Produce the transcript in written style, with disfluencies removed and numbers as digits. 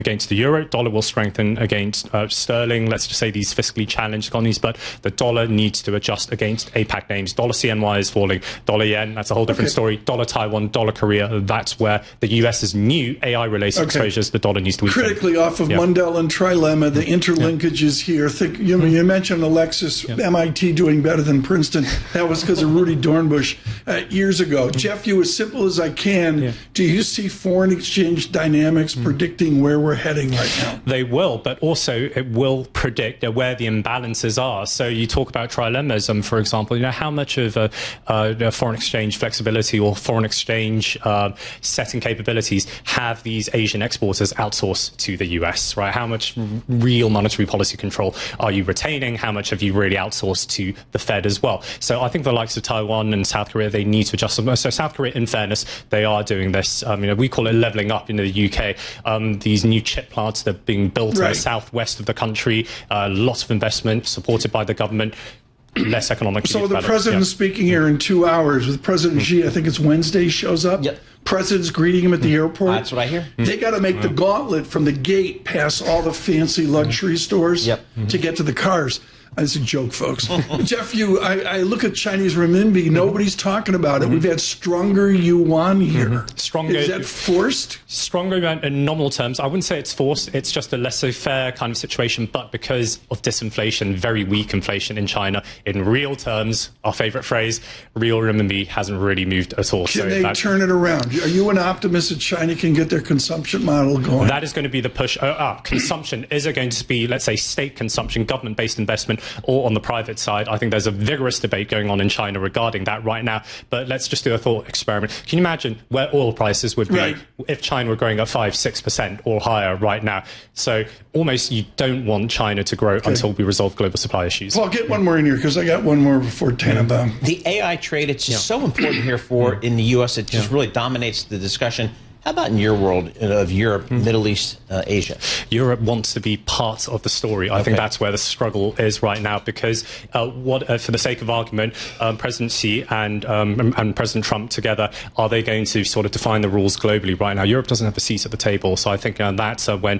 against the euro, dollar will strengthen against sterling, let's just say these fiscally challenged economies, but the dollar needs to adjust against APAC names. Dollar CNY is falling, dollar yen, that's a whole different story. Dollar Taiwan, dollar Korea, that's where the US's new AI-related exposures, the dollar needs to weaken. Critically off of Mundell and trilemma, the interlinkages here. You mentioned Alexis, MIT doing better than Princeton. That was because of Rudy Dornbush years ago. Jeff, you, as simple as I can, do you see foreign exchange dynamics predicting where we're heading right now? They will, but also it will predict where the imbalances are. So you talk about trilemmas, for example, how much of foreign exchange flexibility or foreign exchange setting capabilities have these Asian exporters outsourced to the US, right? How much real monetary policy control are you retaining? How much have you really outsourced to the Fed as well? So I think the likes of Taiwan and South Korea, they need to adjust. So South Korea, in fairness, they are doing this. We call it leveling up in the UK. These new chip plants that are being built in the southwest of the country, lots of investment supported by the government. Less economic. So the president's speaking here in 2 hours with President Xi. I think it's Wednesday. Shows up. President's greeting him at the airport. That's what I hear. They got to make the gauntlet from the gate past all the fancy luxury stores to get to the cars. It's a joke, folks. Jeff, I look at Chinese renminbi. Nobody's talking about it. We've had stronger yuan here. Stronger. Is that forced? Stronger in nominal terms. I wouldn't say it's forced. It's just a laissez-faire kind of situation. But because of disinflation, very weak inflation in China, in real terms, our favorite phrase, real renminbi hasn't really moved at all. Can they turn it around? Are you an optimist that China can get their consumption model going? That is going to be the push. Consumption. Is it going to be, let's say, state consumption, government-based investment, or on the private side? I think there's a vigorous debate going on in China regarding that right now. But let's just do a thought experiment. Can you imagine where oil prices would be if China were growing at 5-6% or higher right now? So almost you don't want China to grow until we resolve global supply issues. Paul, get one more in here because I got one more before Tannenbaum. The AI trade, it's just so important here in the U.S. It just really dominates the discussion. How about in your world of Europe, Middle East, Asia? Europe wants to be part of the story. I think that's where the struggle is right now because for the sake of argument, President Xi and President Trump together, are they going to sort of define the rules globally right now? Europe doesn't have a seat at the table. So I think that's when